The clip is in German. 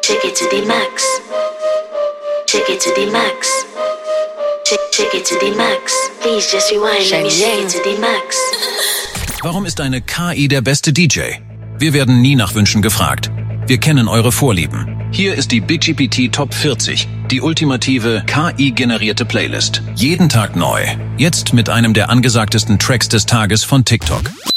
Take it to the max. Take it to the max. Take it to the max. Please just rewind. Let me take it to the max. Warum ist eine KI der beste DJ? Wir werden nie nach Wünschen gefragt. Wir kennen eure Vorlieben. Hier ist die BigGPT Top 40, die ultimative KI-generierte Playlist. Jeden Tag neu. Jetzt mit einem der angesagtesten Tracks des Tages von TikTok.